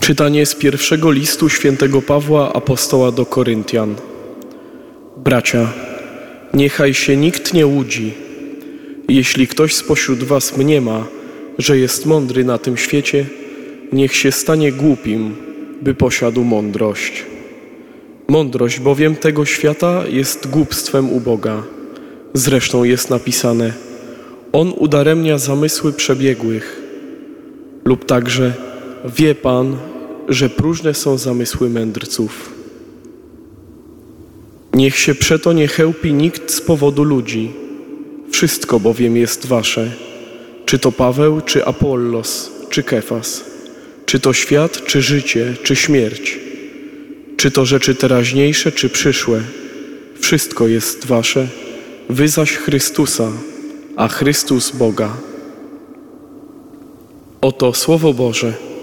Czytanie z pierwszego listu świętego Pawła apostoła do Koryntian. Bracia, niechaj się nikt nie łudzi. Jeśli ktoś spośród was mniema, że jest mądry na tym świecie, niech się stanie głupim, by posiadł mądrość. Mądrość bowiem tego świata jest głupstwem u Boga. Zresztą jest napisane: On udaremnia zamysły przebiegłych. Lub także: wie Pan, że próżne są zamysły mędrców. Niech się przeto nie chełpi nikt z powodu ludzi. Wszystko bowiem jest wasze, czy to Paweł, czy Apollos, czy Kefas, czy to świat, czy życie, czy śmierć, czy to rzeczy teraźniejsze, czy przyszłe. Wszystko jest wasze, wy zaś Chrystusa, a Chrystus Boga. Oto Słowo Boże.